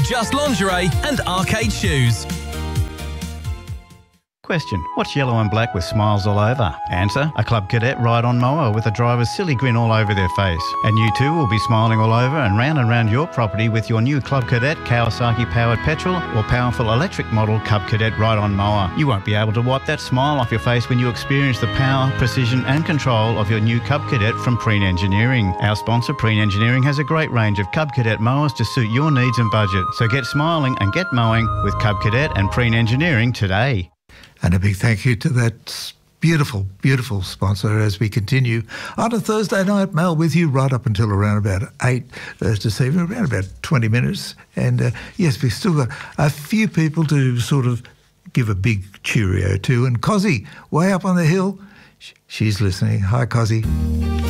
Just Lingerie and Arcade Shoes. Question: what's yellow and black with smiles all over? Answer: a Club Cadet ride-on mower with a driver's silly grin all over their face. And you too will be smiling all over and round your property with your new Club Cadet Kawasaki-powered petrol or powerful electric model Club Cadet ride-on mower. You won't be able to wipe that smile off your face when you experience the power, precision and control of your new Cub Cadet from Preen Engineering. Our sponsor, Preen Engineering, has a great range of Cub Cadet mowers to suit your needs and budget. So get smiling and get mowing with Cub Cadet and Preen Engineering today. And a big thank you to that beautiful, beautiful sponsor as we continue on a Thursday night, Mel, with you right up until around about 8 this evening, around about 20 minutes. And yes, we've still got a few people to sort of give a big cheerio to. And Cozzy, way up on the hill, she's listening. Hi, Cozzy.